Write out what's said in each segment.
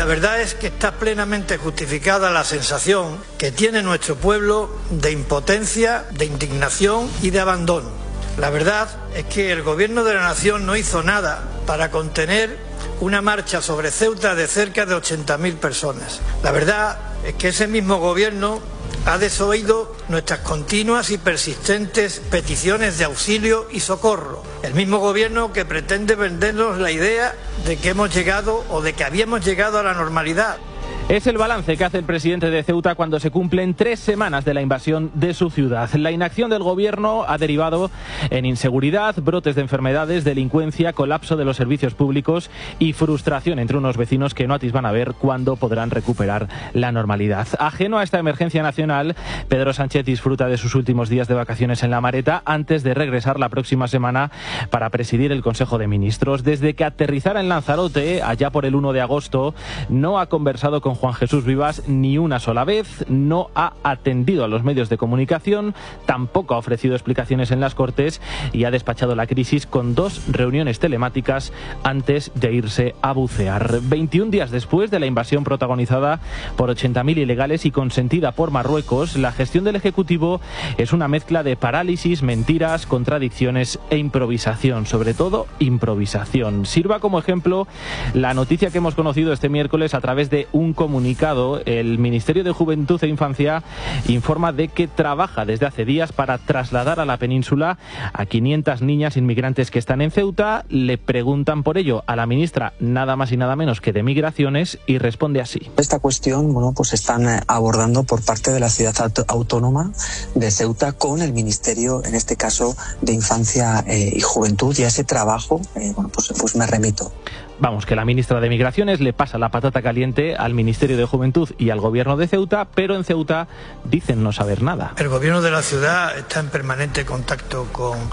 la verdad es que está plenamente justificada la sensación que tiene nuestro pueblo de impotencia, de indignación y de abandono. La verdad es que el Gobierno de la Nación no hizo nada para contener una marcha sobre Ceuta de cerca de 80.000 personas. La verdad es que ese mismo Gobierno ha desoído nuestras continuas y persistentes peticiones de auxilio y socorro. El mismo Gobierno que pretende vendernos la idea de que hemos llegado o de que habíamos llegado a la normalidad. Es el balance que hace el presidente de Ceuta cuando se cumplen 3 semanas de la invasión de su ciudad. La inacción del gobierno ha derivado en inseguridad, brotes de enfermedades, delincuencia, colapso de los servicios públicos y frustración entre unos vecinos que no atisban a ver cuándo podrán recuperar la normalidad. Ajeno a esta emergencia nacional, Pedro Sánchez disfruta de sus últimos días de vacaciones en La Mareta antes de regresar la próxima semana para presidir el Consejo de Ministros. Desde que aterrizara en Lanzarote, allá por el 1 de agosto, no ha conversado con Juan Jesús Vivas ni una sola vez, no ha atendido a los medios de comunicación, tampoco ha ofrecido explicaciones en las Cortes y ha despachado la crisis con 2 reuniones telemáticas antes de irse a bucear. 21 días después de la invasión protagonizada por 80.000 ilegales y consentida por Marruecos, la gestión del Ejecutivo es una mezcla de parálisis, mentiras, contradicciones e improvisación, sobre todo improvisación. Sirva como ejemplo la noticia que hemos conocido este miércoles a través de un comunicado. El Ministerio de Juventud e Infancia informa de que trabaja desde hace días para trasladar a la península a 500 niñas inmigrantes que están en Ceuta. Le preguntan por ello a la ministra nada más y nada menos que de Migraciones y responde así. Esta cuestión, pues están abordando por parte de la ciudad autónoma de Ceuta con el Ministerio, en este caso, de Infancia y Juventud, y a ese trabajo, pues me remito. Vamos, que la ministra de Migraciones le pasa la patata caliente al Ministerio de Juventud y al Gobierno de Ceuta, pero en Ceuta dicen no saber nada. El Gobierno de la ciudad está en permanente contacto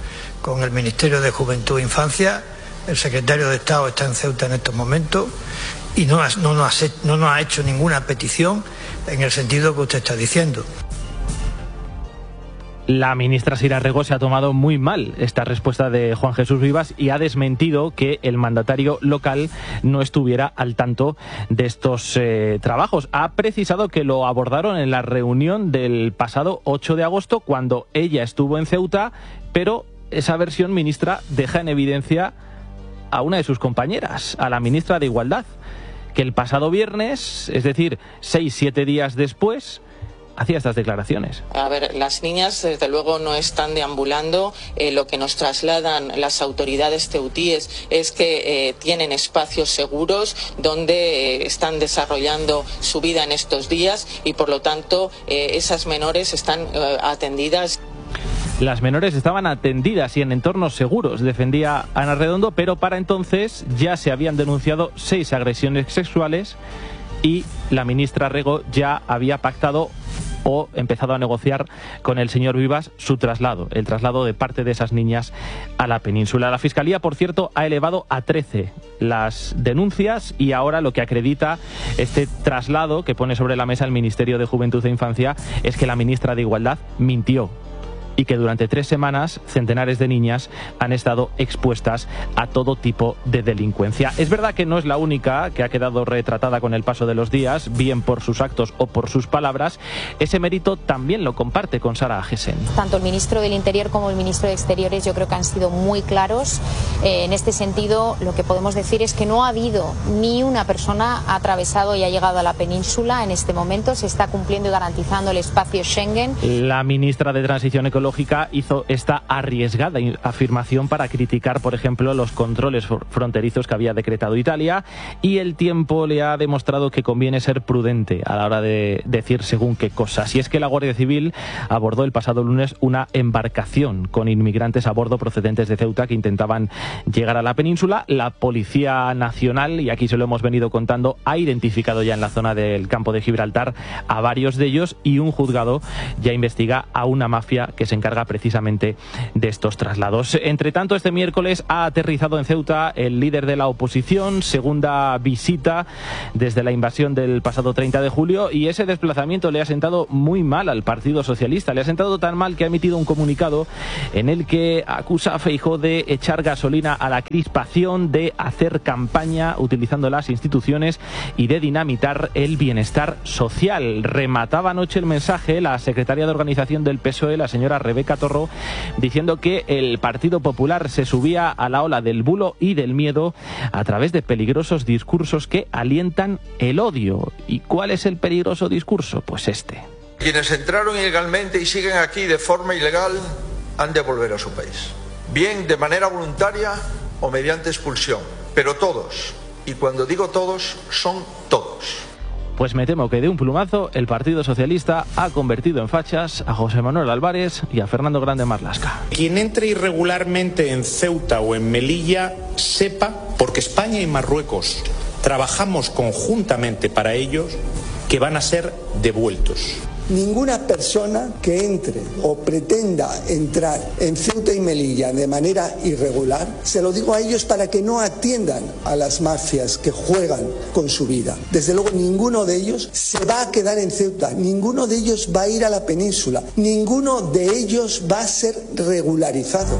con el Ministerio de Juventud e Infancia. El secretario de Estado está en Ceuta en estos momentos y no nos ha hecho ninguna petición en el sentido que usted está diciendo. La ministra Sira Rego se ha tomado muy mal esta respuesta de Juan Jesús Vivas y ha desmentido que el mandatario local no estuviera al tanto de estos trabajos. Ha precisado que lo abordaron en la reunión del pasado 8 de agosto cuando ella estuvo en Ceuta, pero esa versión, ministra, deja en evidencia a una de sus compañeras, a la ministra de Igualdad, que el pasado viernes, es decir, 6-7 días después, hacía estas declaraciones. A ver, las niñas desde luego no están deambulando. Lo que nos trasladan las autoridades ceutíes es que tienen espacios seguros donde están desarrollando su vida en estos días y por lo tanto esas menores están atendidas. Las menores estaban atendidas y en entornos seguros, defendía Ana Redondo, pero para entonces ya se habían denunciado 6 agresiones sexuales y la ministra Rego ya había pactado o empezado a negociar con el señor Vivas su traslado, el traslado de parte de esas niñas a la península. La Fiscalía, por cierto, ha elevado a 13 las denuncias y ahora lo que acredita este traslado que pone sobre la mesa el Ministerio de Juventud e Infancia es que la ministra de Igualdad mintió y que durante 3 semanas centenares de niñas han estado expuestas a todo tipo de delincuencia. Es verdad que no es la única que ha quedado retratada con el paso de los días, bien por sus actos o por sus palabras. Ese mérito también lo comparte con Sara Agesen. Tanto el ministro del Interior como el ministro de Exteriores yo creo que han sido muy claros. En este sentido, lo que podemos decir es que no ha habido ni una persona atravesado y ha llegado a la península en este momento. Se está cumpliendo y garantizando el espacio Schengen. La ministra de Transición Ecológica hizo esta arriesgada afirmación para criticar, por ejemplo, los controles fronterizos que había decretado Italia, y el tiempo le ha demostrado que conviene ser prudente a la hora de decir según qué cosas. Y es que la Guardia Civil abordó el pasado lunes una embarcación con inmigrantes a bordo procedentes de Ceuta que intentaban llegar a la península. La Policía Nacional, y aquí se lo hemos venido contando, ha identificado ya en la zona del campo de Gibraltar a varios de ellos y un juzgado ya investiga a una mafia que se encarga precisamente de estos traslados. Entre tanto, este miércoles ha aterrizado en Ceuta el líder de la oposición, segunda visita desde la invasión del pasado 30 de julio, y ese desplazamiento le ha sentado muy mal al Partido Socialista. Le ha sentado tan mal que ha emitido un comunicado en el que acusa a Feijóo de echar gasolina a la crispación, de hacer campaña utilizando las instituciones y de dinamitar el bienestar social. Remataba anoche el mensaje la secretaria de organización del PSOE, la señora Rebeca Torró, diciendo que el Partido Popular se subía a la ola del bulo y del miedo a través de peligrosos discursos que alientan el odio. ¿Y cuál es el peligroso discurso? Pues este. Quienes entraron ilegalmente y siguen aquí de forma ilegal han de volver a su país, bien de manera voluntaria o mediante expulsión, pero todos, y cuando digo todos, son todos. Pues me temo que de un plumazo el Partido Socialista ha convertido en fachas a José Manuel Álvarez y a Fernando Grande Marlaska. Quien entre irregularmente en Ceuta o en Melilla sepa, porque España y Marruecos trabajamos conjuntamente para ellos, que van a ser devueltos. Ninguna persona que entre o pretenda entrar en Ceuta y Melilla de manera irregular, se lo digo a ellos para que no atiendan a las mafias que juegan con su vida. Desde luego ninguno de ellos se va a quedar en Ceuta, ninguno de ellos va a ir a la península, ninguno de ellos va a ser regularizado.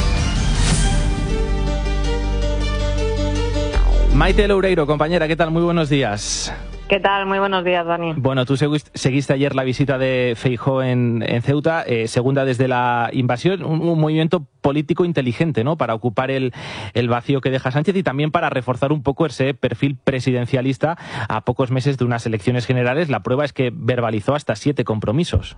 Maite Loureiro, compañera, ¿qué tal? Muy buenos días. ¿Qué tal? Muy buenos días, Dani. Bueno, tú seguiste ayer la visita de Feijóo en Ceuta, segunda desde la invasión, un movimiento político inteligente, ¿no?, para ocupar el vacío que deja Sánchez y también para reforzar un poco ese perfil presidencialista a pocos meses de unas elecciones generales. La prueba es que verbalizó hasta 7 compromisos.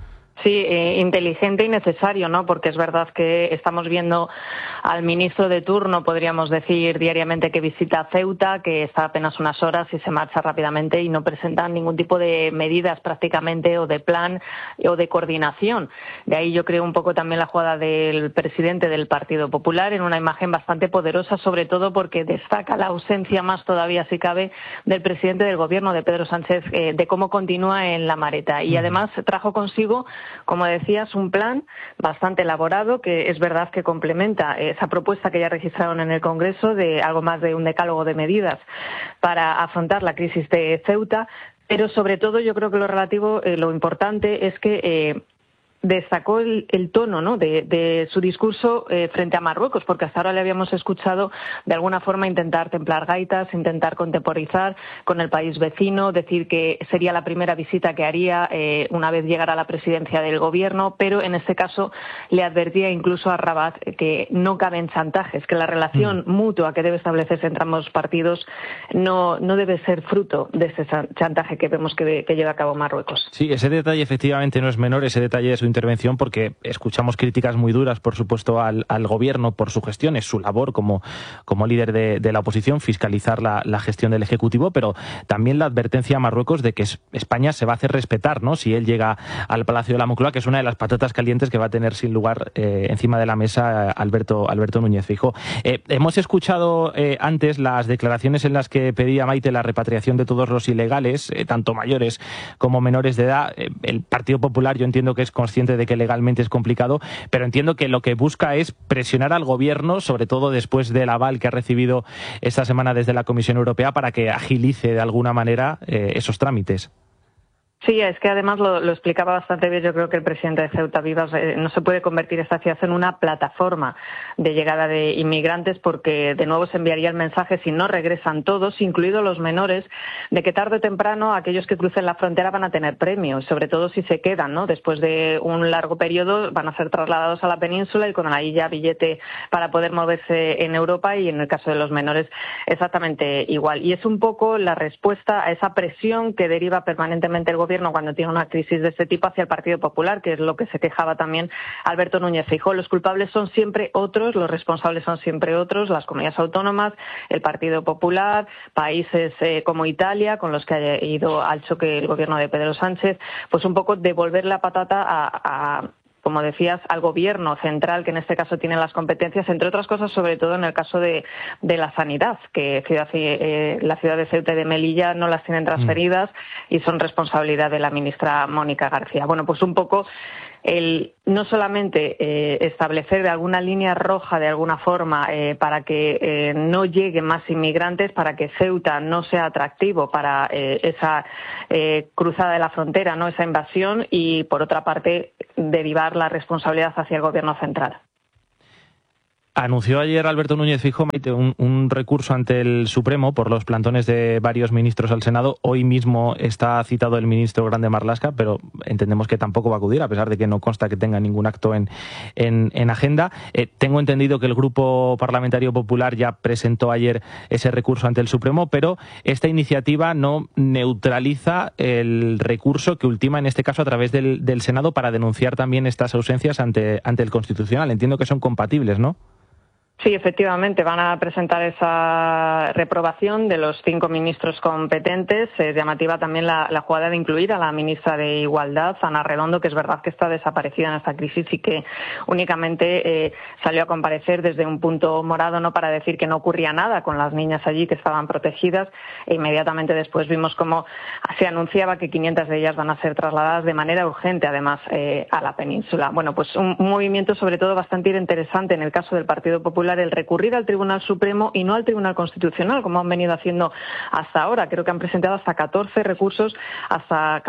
Sí, inteligente y necesario, ¿no? Porque es verdad que estamos viendo al ministro de turno, podríamos decir, diariamente que visita Ceuta, que está apenas unas horas y se marcha rápidamente y no presenta ningún tipo de medidas prácticamente o de plan o de coordinación. De ahí yo creo un poco también la jugada del presidente del Partido Popular en una imagen bastante poderosa, sobre todo porque destaca la ausencia más todavía, si cabe, del presidente del gobierno, de Pedro Sánchez, de cómo continúa en la mareta. Y además trajo consigo, como decías, un plan bastante elaborado que es verdad que complementa esa propuesta que ya registraron en el Congreso de algo más de un decálogo de medidas para afrontar la crisis de Ceuta, pero sobre todo yo creo que lo relativo, lo importante es que destacó el tono, ¿no?, de su discurso frente a Marruecos, porque hasta ahora le habíamos escuchado de alguna forma intentar templar gaitas, intentar contemporizar con el país vecino, decir que sería la primera visita que haría una vez llegara a la presidencia del gobierno, pero en este caso le advertía incluso a Rabat que no caben chantajes, que la relación mutua que debe establecerse entre ambos partidos no debe ser fruto de ese chantaje que vemos que lleva a cabo Marruecos. Sí, ese detalle efectivamente no es menor, ese detalle de su intervención, porque escuchamos críticas muy duras, por supuesto, al gobierno por su gestión. Es su labor como líder de la oposición fiscalizar la gestión del Ejecutivo, pero también la advertencia a Marruecos de que España se va a hacer respetar, ¿no?, si él llega al Palacio de la Moncloa, que es una de las patatas calientes que va a tener sin lugar encima de la mesa Alberto Núñez Feijóo. Hemos escuchado antes las declaraciones en las que pedía Maite la repatriación de todos los ilegales, tanto mayores como menores de edad. El Partido Popular, yo entiendo que es consciente de que legalmente es complicado, pero entiendo que lo que busca es presionar al gobierno, sobre todo después del aval que ha recibido esta semana desde la Comisión Europea, para que agilice de alguna manera esos trámites. Sí, es que además lo explicaba bastante bien. Yo creo que el presidente de Ceuta Vivas no se puede convertir esta ciudad en una plataforma de llegada de inmigrantes, porque de nuevo se enviaría el mensaje, si no regresan todos, incluidos los menores, de que tarde o temprano aquellos que crucen la frontera van a tener premios, sobre todo si se quedan, ¿no? Después de un largo periodo van a ser trasladados a la península y con ahí ya billete para poder moverse en Europa, y en el caso de los menores exactamente igual. Y es un poco la respuesta a esa presión que deriva permanentemente el gobierno cuando tiene una crisis de este tipo hacia el Partido Popular, que es lo que se quejaba también Alberto Núñez Feijóo. Los culpables son siempre otros, los responsables son siempre otros, las comunidades autónomas, el Partido Popular, países como Italia, con los que ha ido al choque el gobierno de Pedro Sánchez. Pues un poco devolver la patata a como decías, al gobierno central, que en este caso tiene las competencias, entre otras cosas, sobre todo en el caso de la sanidad, que la ciudad de Ceuta y de Melilla no las tienen transferidas y son responsabilidad de la ministra Mónica García. Bueno, pues un poco el no solamente establecer alguna línea roja de alguna forma para que no lleguen más inmigrantes, para que Ceuta no sea atractivo para esa cruzada de la frontera, no esa invasión, y por otra parte derivar la responsabilidad hacia el Gobierno central. Anunció ayer Alberto Núñez Feijóo un recurso ante el Supremo por los plantones de varios ministros al Senado. Hoy mismo está citado el ministro Grande Marlaska, pero entendemos que tampoco va a acudir, a pesar de que no consta que tenga ningún acto en agenda. Tengo entendido que el Grupo Parlamentario Popular ya presentó ayer ese recurso ante el Supremo, pero esta iniciativa no neutraliza el recurso que ultima, en este caso, a través del Senado para denunciar también estas ausencias ante el Constitucional. Entiendo que son compatibles, ¿no? Sí, efectivamente, van a presentar esa reprobación de los 5 ministros competentes. Es llamativa también la jugada de incluir a la ministra de Igualdad, Ana Redondo, que es verdad que está desaparecida en esta crisis y que únicamente salió a comparecer desde un punto morado, no, para decir que no ocurría nada con las niñas allí, que estaban protegidas, e inmediatamente después vimos cómo se anunciaba que 500 de ellas van a ser trasladadas de manera urgente, además, a la península. Bueno, pues un movimiento sobre todo bastante interesante en el caso del Partido Popular, el recurrir al Tribunal Supremo y no al Tribunal Constitucional, como han venido haciendo hasta ahora. Creo que han presentado hasta 14 recursos, hasta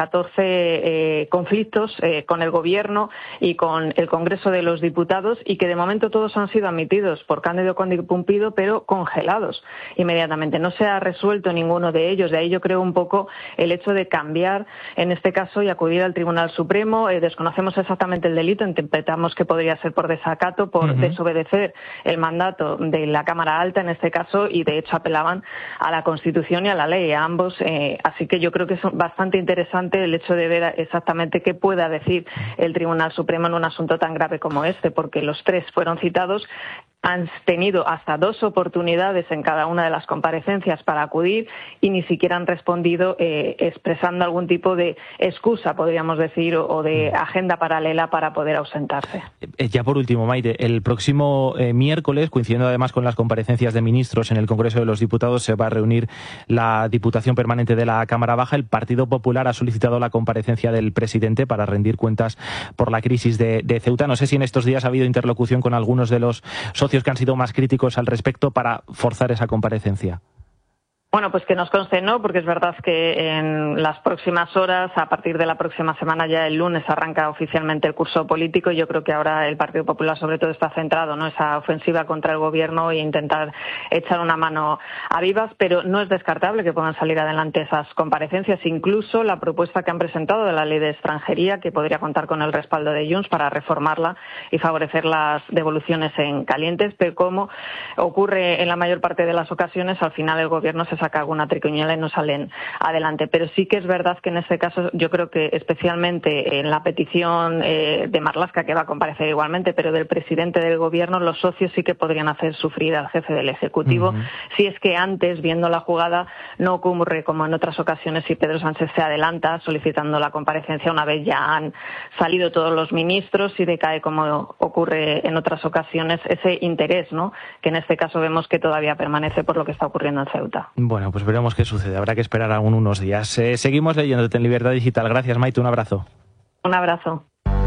14 conflictos con el Gobierno y con el Congreso de los Diputados, y que de momento todos han sido admitidos por Cándido Pumpido, pero congelados inmediatamente. No se ha resuelto ninguno de ellos. De ahí yo creo un poco el hecho de cambiar en este caso y acudir al Tribunal Supremo. Desconocemos exactamente el delito, interpretamos que podría ser por desacato, por desobedecer el mandato de la Cámara Alta en este caso, y de hecho apelaban a la Constitución y a la ley, a ambos. Así que yo creo que es bastante interesante el hecho de ver exactamente qué pueda decir el Tribunal Supremo en un asunto tan grave como este, porque los 3 fueron citados, han tenido hasta 2 oportunidades en cada una de las comparecencias para acudir y ni siquiera han respondido expresando algún tipo de excusa, podríamos decir, o de agenda paralela para poder ausentarse. Ya por último, Maite, el próximo miércoles, coincidiendo además con las comparecencias de ministros en el Congreso de los Diputados, se va a reunir la Diputación Permanente de la Cámara Baja. El Partido Popular ha solicitado la comparecencia del presidente para rendir cuentas por la crisis de Ceuta. No sé si en estos días ha habido interlocución con algunos de los socios que han sido más críticos al respecto para forzar esa comparecencia. Bueno, pues que nos conste no, porque es verdad que en las próximas horas, a partir de la próxima semana, ya el lunes, arranca oficialmente el curso político, y yo creo que ahora el Partido Popular sobre todo está centrado, ¿no?, esa ofensiva contra el Gobierno e intentar echar una mano a Vivas, pero no es descartable que puedan salir adelante esas comparecencias, incluso la propuesta que han presentado de la Ley de Extranjería, que podría contar con el respaldo de Junts para reformarla y favorecer las devoluciones en calientes, pero como ocurre en la mayor parte de las ocasiones, al final el Gobierno se saca alguna triquiñuela y no salen adelante. Pero sí que es verdad que en este caso yo creo que especialmente en la petición de Marlaska, que va a comparecer igualmente, pero del presidente del Gobierno, los socios sí que podrían hacer sufrir al jefe del Ejecutivo, si es que antes, viendo la jugada, no ocurre como en otras ocasiones si Pedro Sánchez se adelanta solicitando la comparecencia una vez ya han salido todos los ministros, y decae, como ocurre en otras ocasiones, ese interés, ¿no?, que en este caso vemos que todavía permanece por lo que está ocurriendo en Ceuta. Bueno, pues veremos qué sucede. Habrá que esperar aún unos días. Seguimos leyéndote en Libertad Digital. Gracias, Maite. Un abrazo. Un abrazo.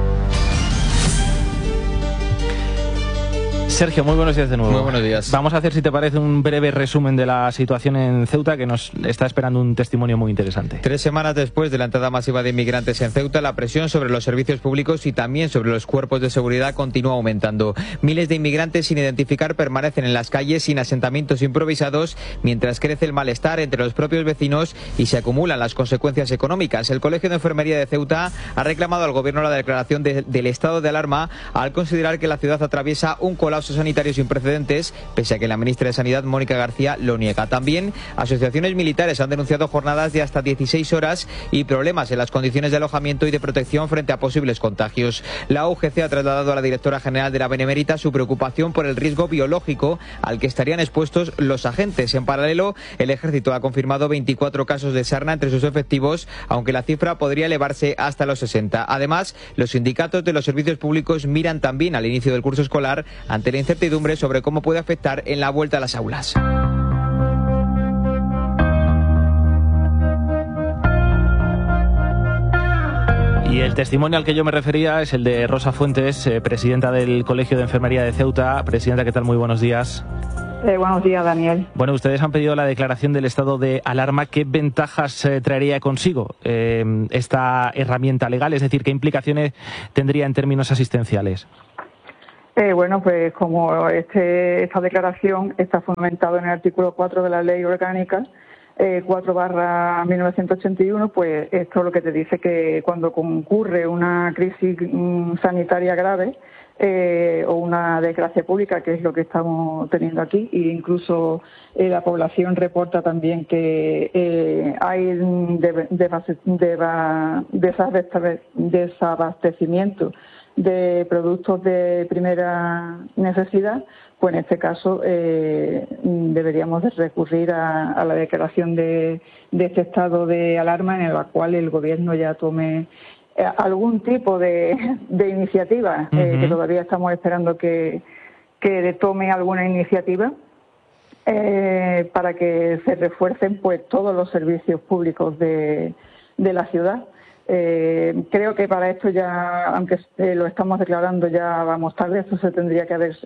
Sergio, muy buenos días de nuevo. Muy buenos días. Vamos a hacer, si te parece, un breve resumen de la situación en Ceuta, que nos está esperando un testimonio muy interesante. 3 semanas después de la entrada masiva de inmigrantes en Ceuta, la presión sobre los servicios públicos y también sobre los cuerpos de seguridad continúa aumentando. Miles de inmigrantes sin identificar permanecen en las calles sin asentamientos improvisados, mientras crece el malestar entre los propios vecinos y se acumulan las consecuencias económicas. El Colegio de Enfermería de Ceuta ha reclamado al Gobierno la declaración del estado de alarma al considerar que la ciudad atraviesa un colapso sanitario sin precedentes, pese a que la ministra de Sanidad, Mónica García, lo niega. También asociaciones militares han denunciado jornadas de hasta 16 horas y problemas en las condiciones de alojamiento y de protección frente a posibles contagios. La UGC ha trasladado a la directora general de la Benemérita su preocupación por el riesgo biológico al que estarían expuestos los agentes. En paralelo, el Ejército ha confirmado 24 casos de sarna entre sus efectivos, aunque la cifra podría elevarse hasta los 60. Además, los sindicatos de los servicios públicos miran también al inicio del curso escolar ante la incertidumbre sobre cómo puede afectar en la vuelta a las aulas. Y el testimonio al que yo me refería es el de Rosa Fuentes, presidenta del Colegio de Enfermería de Ceuta. Presidenta, ¿qué tal? Muy buenos días. Buenos días, Daniel. Bueno, ustedes han pedido la declaración del estado de alarma. ¿Qué ventajas traería consigo esta herramienta legal? Es decir, ¿qué implicaciones tendría en términos asistenciales? Bueno, pues como esta declaración está fundamentada en el artículo 4 de la Ley Orgánica 4/1981, pues esto lo que te dice que cuando concurre una crisis sanitaria grave o una desgracia pública, que es lo que estamos teniendo aquí, e incluso la población reporta también que hay desabastecimiento de productos de primera necesidad, pues en este caso deberíamos de recurrir a la declaración de este estado de alarma, en el cual el Gobierno ya tome algún tipo de iniciativa, que todavía estamos esperando que tome alguna iniciativa para que se refuercen pues todos los servicios públicos de la ciudad. Creo que para esto ya, aunque lo estamos declarando, ya vamos tarde. Esto se tendría que haber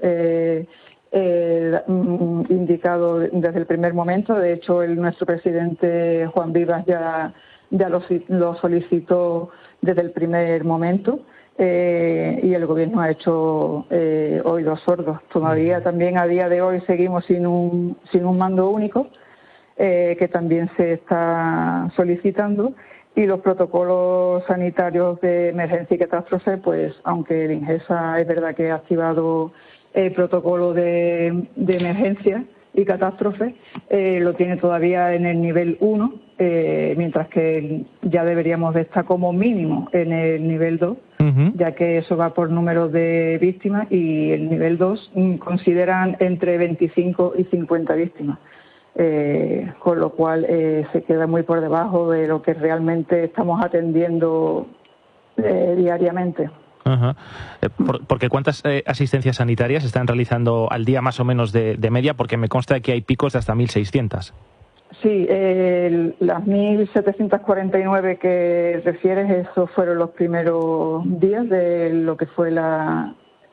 indicado desde el primer momento. De hecho, nuestro presidente Juan Vivas ya lo solicitó desde el primer momento y el Gobierno ha hecho oídos sordos. Todavía también a día de hoy seguimos sin un mando único que también se está solicitando. Y los protocolos sanitarios de emergencia y catástrofe, pues aunque el INGESA es verdad que ha activado el protocolo de emergencia y catástrofe, lo tiene todavía en el nivel 1, mientras que ya deberíamos de estar como mínimo en el nivel 2, ya que eso va por número de víctimas, y el nivel 2 consideran entre 25 y 50 víctimas. Con lo cual se queda muy por debajo de lo que realmente estamos atendiendo diariamente. Porque ¿cuántas asistencias sanitarias están realizando al día más o menos de media? Porque me consta que hay picos de hasta 1.600. Sí, las 1.749 que refieres, esos fueron los primeros días de lo que fue la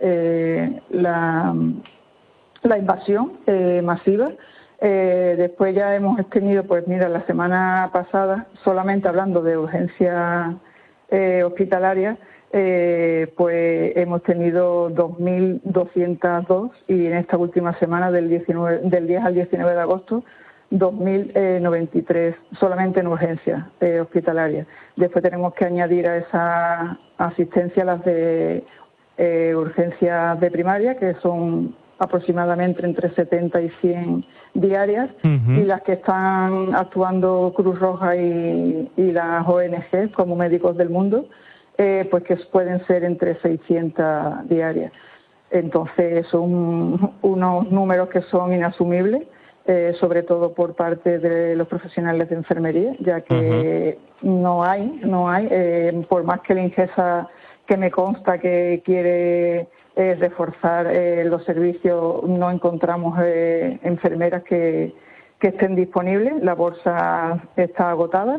invasión masiva. Después ya hemos tenido, pues mira, la semana pasada, solamente hablando de urgencia hospitalaria, pues hemos tenido 2.202 y en esta última semana del 10 al 19 de agosto 2.093 solamente en urgencia hospitalaria. Después tenemos que añadir a esa asistencia las de urgencias de primaria, que son aproximadamente entre 70 y 100 diarias, y las que están actuando Cruz Roja y las ONG como Médicos del Mundo, pues que pueden ser entre 600 diarias. Entonces son unos números que son inasumibles, sobre todo por parte de los profesionales de enfermería, ya que no hay, por más que el INGESA, que me consta que quiere reforzar los servicios, no encontramos enfermeras que estén disponibles. La bolsa está agotada.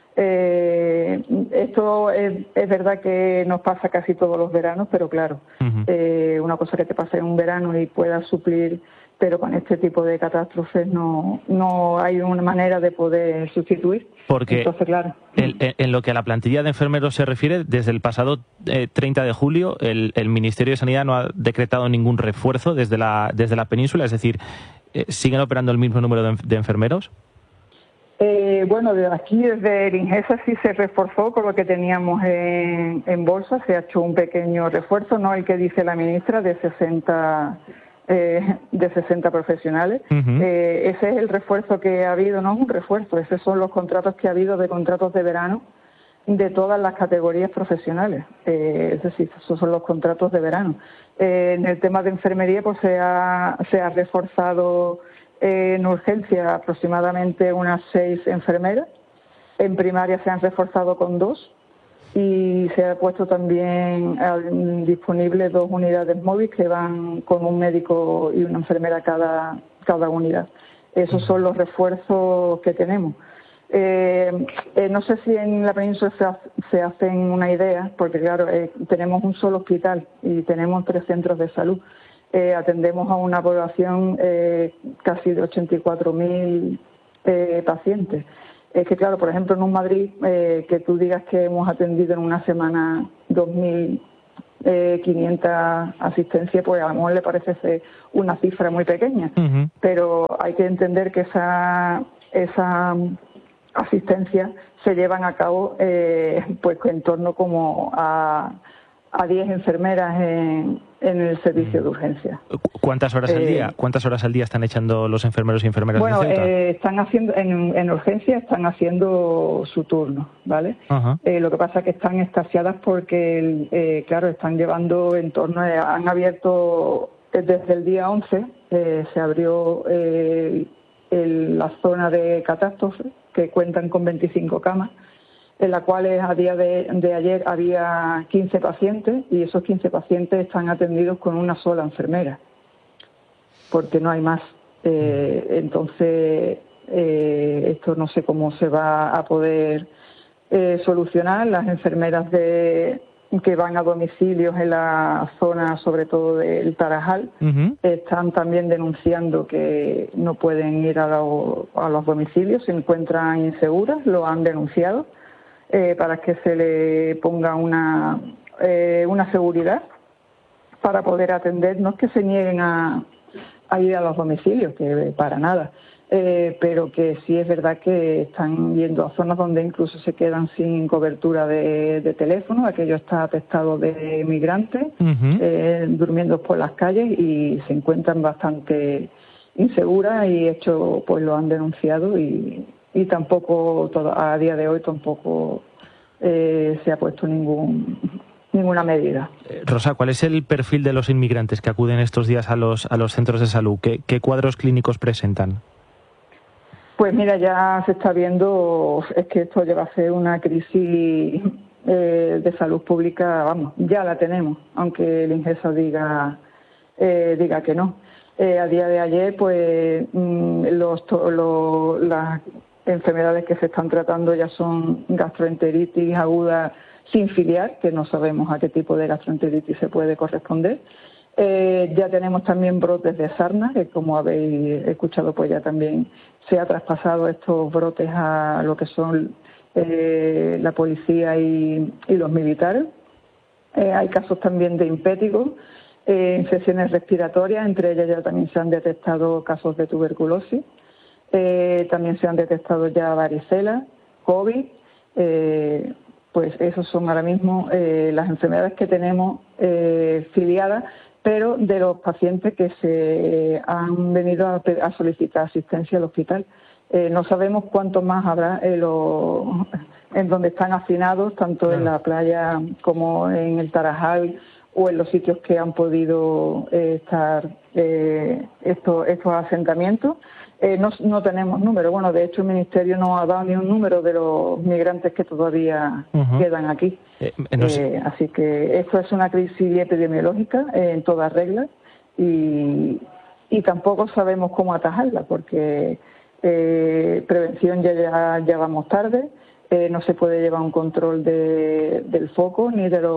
Esto es verdad que nos pasa casi todos los veranos, pero claro, una cosa que te pasa en un verano y puedas suplir, pero con este tipo de catástrofes no hay una manera de poder sustituir. Porque entonces, claro, en lo que a la plantilla de enfermeros se refiere, desde el pasado 30 de julio el Ministerio de Sanidad no ha decretado ningún refuerzo desde la península, es decir, ¿siguen operando el mismo número de enfermeros? Bueno, desde aquí, desde el INGESA, sí se reforzó con lo que teníamos en bolsa. Se ha hecho un pequeño refuerzo, no el que dice la ministra, de 60 profesionales. Ese es el refuerzo que ha habido, no es un refuerzo, esos son los contratos que ha habido de contratos de verano de todas las categorías profesionales. Es decir, esos son los contratos de verano. En el tema de enfermería, pues se ha reforzado en urgencia aproximadamente unas 6 enfermeras. En primaria se han reforzado con 2 y se ha puesto también disponible 2 unidades móviles que van con un médico y una enfermera cada unidad. Esos son los refuerzos que tenemos. No sé si en la península se hacen una idea, porque claro, tenemos un solo hospital y tenemos 3 centros de salud. Atendemos a una población casi de 84.000 pacientes. Es que claro, por ejemplo, en un Madrid, que tú digas que hemos atendido en una semana 2.500 asistencias, pues a lo mejor le parece ser una cifra muy pequeña. Pero hay que entender que esa asistencia se llevan a cabo pues en torno como a 10 enfermeras en el servicio de urgencia. ¿Cuántas horas al día? ¿Cuántas horas al día están echando los enfermeros y enfermeras de Ceuta? Están haciendo en urgencia, están haciendo su turno, ¿vale? Lo que pasa es que están extasiadas porque claro, están llevando en torno, han abierto desde el día 11, se abrió la zona de catástrofe, que cuentan con 25 camas, en la cual a día de ayer había 15 pacientes y esos 15 pacientes están atendidos con una sola enfermera, porque no hay más. Entonces, esto no sé cómo se va a poder solucionar. Las enfermeras que van a domicilios en la zona, sobre todo del Tarajal, están también denunciando que no pueden ir a los domicilios, se encuentran inseguras, lo han denunciado. Para que se le ponga una seguridad para poder atender. No es que se nieguen a ir a los domicilios, que para nada, pero que sí es verdad que están yendo a zonas donde incluso se quedan sin cobertura de teléfono. Aquello está atestado de migrantes, durmiendo por las calles, y se encuentran bastante inseguras, y hecho pues lo han denunciado, y tampoco, a día de hoy, tampoco se ha puesto ninguna medida. Rosa, ¿cuál es el perfil de los inmigrantes que acuden estos días a los centros de salud? ¿Qué cuadros clínicos presentan? Pues mira, ya se está viendo, es que esto lleva a ser una crisis de salud pública, vamos, ya la tenemos, aunque el INGESA diga que no. A día de ayer, pues las enfermedades que se están tratando ya son gastroenteritis aguda sin filiar, que no sabemos a qué tipo de gastroenteritis se puede corresponder. Ya tenemos también brotes de sarna, que como habéis escuchado, pues ya también se ha traspasado estos brotes a lo que son la policía y los militares. Hay casos también de impéticos, infecciones respiratorias, entre ellas ya también se han detectado casos de tuberculosis. También se han detectado ya varicela, COVID. Pues esos son ahora mismo las enfermedades que tenemos filiadas, pero de los pacientes que se han venido a solicitar asistencia al hospital. No sabemos cuántos más habrá en donde están hacinados, tanto en la playa como en el Tarajal, o en los sitios que han podido estar estos asentamientos. No tenemos número. Bueno, de hecho el Ministerio no ha dado ni un número de los migrantes que todavía quedan aquí. Así que esto es una crisis epidemiológica en todas reglas, y tampoco sabemos cómo atajarla, porque prevención ya vamos tarde. No se puede llevar un control del foco ni de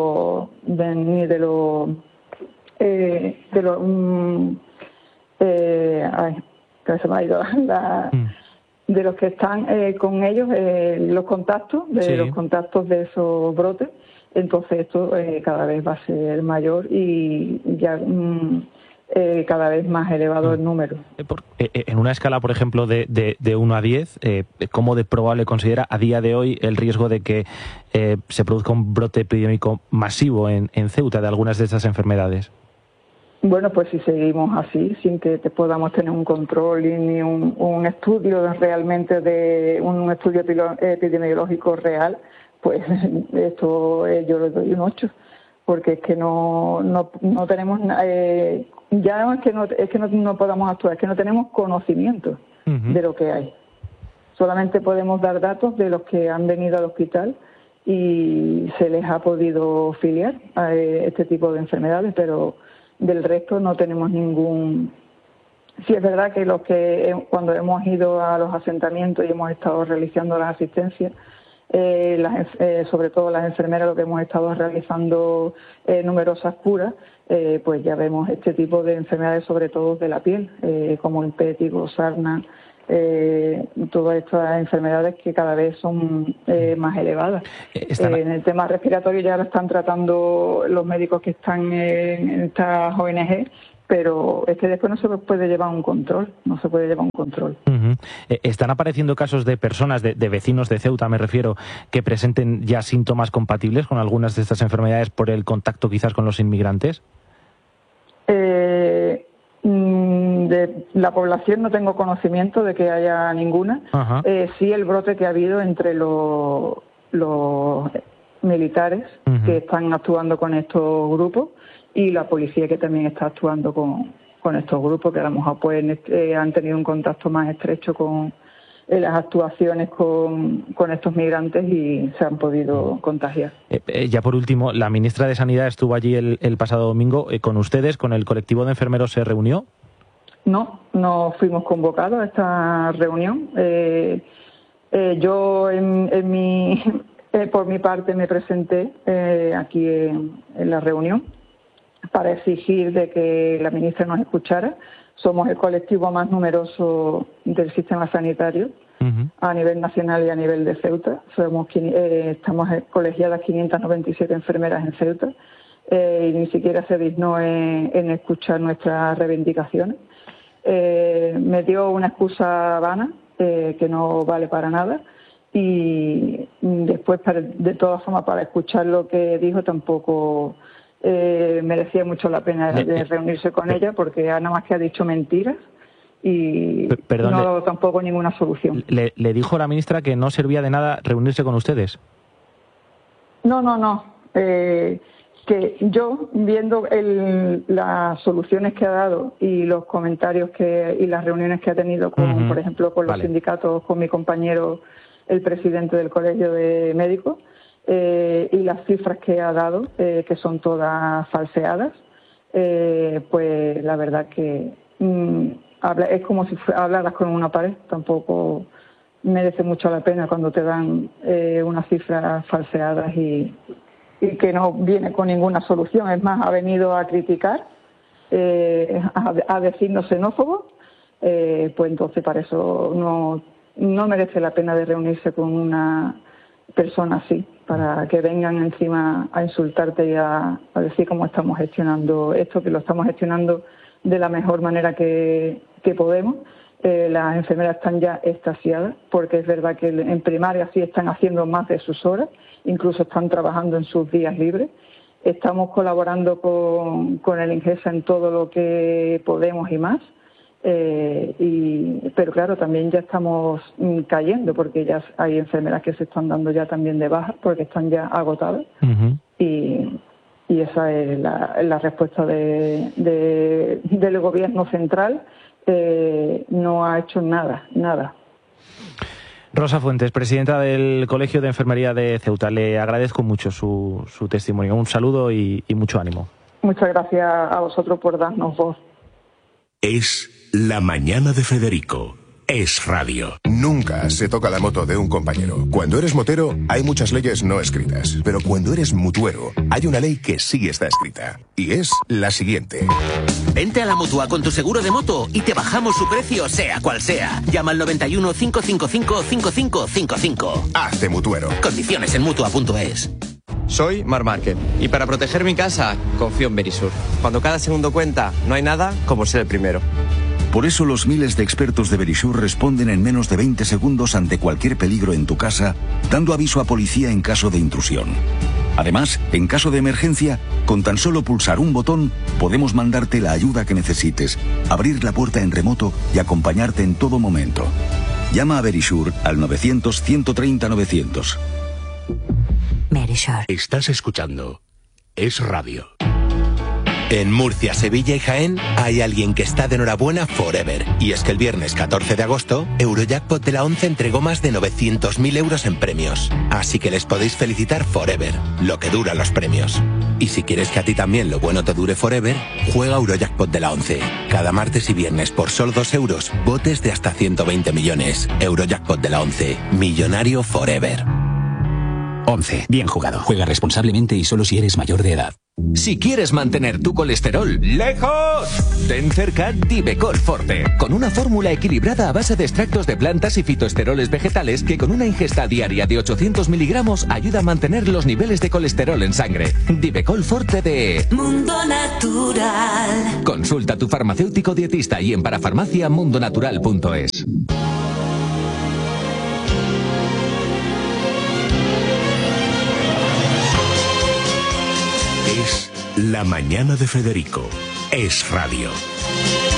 se me ha ido de los que están con ellos, los contactos de esos brotes. Entonces esto cada vez va a ser mayor, y ya cada vez más elevado el número. En una escala, por ejemplo, de 1 a 10, ¿cómo de probable considera a día de hoy el riesgo de que se produzca un brote epidémico masivo en Ceuta de algunas de estas enfermedades? Bueno, pues si seguimos así, sin que podamos tener un control ni un estudio realmente un estudio epidemiológico real, pues esto yo le doy un 8, porque es que no tenemos, ya no es que no podamos actuar, es que no tenemos conocimiento de lo que hay. Solamente podemos dar datos de los que han venido al hospital y se les ha podido filiar a este tipo de enfermedades, pero del resto no tenemos ningún Sí, es verdad que cuando hemos ido a los asentamientos y hemos estado realizando las asistencias, sobre todo las enfermeras, lo que hemos estado realizando numerosas curas, pues ya vemos este tipo de enfermedades, sobre todo de la piel, como el pétigo, sarna, todas estas enfermedades que cada vez son más elevadas. En el tema respiratorio ya lo están tratando los médicos que están en estas ONG, pero es que después no se puede llevar un control, ¿Están apareciendo casos de personas, de vecinos de Ceuta, me refiero, que presenten ya síntomas compatibles con algunas de estas enfermedades por el contacto quizás con los inmigrantes? De la población no tengo conocimiento de que haya ninguna. Sí el brote que ha habido entre los militares que están actuando con estos grupos y la policía que también está actuando con estos grupos, que a lo mejor pues, han tenido un contacto más estrecho con las actuaciones con estos migrantes y se han podido contagiar. Ya por último, la ministra de Sanidad estuvo allí el pasado domingo con ustedes, con el colectivo de enfermeros, ¿se reunió? No fuimos convocados a esta reunión. Yo por mi parte me presenté aquí en la reunión para exigir de que la ministra nos escuchara. Somos el colectivo más numeroso del sistema sanitario a nivel nacional y a nivel de Ceuta. Estamos colegiadas 597 enfermeras en Ceuta y ni siquiera se dignó en escuchar nuestras reivindicaciones. Me dio una excusa vana que no vale para nada y después, de todas formas, para escuchar lo que dijo tampoco merecía mucho la pena de reunirse con ella, porque nada más que ha dicho mentiras y no ha dado tampoco ninguna solución. ¿Le dijo la ministra que no servía de nada reunirse con ustedes? No. Que yo, viendo las soluciones que ha dado y los comentarios y las reuniones que ha tenido, por ejemplo, con los sindicatos, con mi compañero, el presidente del Colegio de Médicos, y las cifras que ha dado, que son todas falseadas, pues la verdad que es como si hablaras con una pared. Tampoco merece mucho la pena cuando te dan unas cifras falseadas y que no viene con ninguna solución. Es más, ha venido a criticar, a decirnos xenófobos, pues entonces para eso no merece la pena de reunirse con una persona así, para que vengan encima a insultarte y a decir cómo estamos gestionando esto, que lo estamos gestionando de la mejor manera que podemos. Las enfermeras están ya extasiadas, porque es verdad que en primaria sí están haciendo más de sus horas, incluso están trabajando en sus días libres. Estamos colaborando con el INGESA en todo lo que podemos y más. Pero claro, también ya estamos cayendo, porque ya hay enfermeras que se están dando ya también de baja porque están ya agotadas. Y esa es la respuesta del gobierno central. No ha hecho nada. Rosa Fuentes, presidenta del Colegio de Enfermería de Ceuta, le agradezco mucho su testimonio. Un saludo y mucho ánimo. Muchas gracias a vosotros por darnos voz. Es La Mañana de Federico. Es radio. Nunca se toca la moto de un compañero. Cuando eres motero, hay muchas leyes no escritas. Pero cuando eres mutuero, hay una ley que sí está escrita. Y es la siguiente. Vente a la Mutua con tu seguro de moto y te bajamos su precio, sea cual sea. Llama al 91 555 5555. Hazte mutuero. Condiciones en Mutua.es. Soy Marc Márquez y para proteger mi casa confío en Verisur. Cuando cada segundo cuenta, no hay nada como ser el primero. Por eso los miles de expertos de Verisur responden en menos de 20 segundos ante cualquier peligro en tu casa, dando aviso a policía en caso de intrusión. Además, en caso de emergencia, con tan solo pulsar un botón, podemos mandarte la ayuda que necesites, abrir la puerta en remoto y acompañarte en todo momento. Llama a Verisur al 900-130-900. Verisur. Estás escuchando Es Radio. En Murcia, Sevilla y Jaén hay alguien que está de enhorabuena forever. Y es que el viernes 14 de agosto, Eurojackpot de la 11 entregó más de 900.000 euros en premios. Así que les podéis felicitar forever, lo que duran los premios. Y si quieres que a ti también lo bueno te dure forever, juega Eurojackpot de la 11. Cada martes y viernes por solo 2 euros, botes de hasta 120 millones. Eurojackpot de la 11. Millonario forever. 11. Bien jugado. Juega responsablemente y solo si eres mayor de edad. Si quieres mantener tu colesterol lejos, ten cerca Divecol Forte, con una fórmula equilibrada a base de extractos de plantas y fitoesteroles vegetales que con una ingesta diaria de 800 miligramos ayuda a mantener los niveles de colesterol en sangre. Divecol Forte de Mundo Natural. Consulta a tu farmacéutico dietista y en parafarmacia mundonatural.es. Es La Mañana de Federico. Es radio.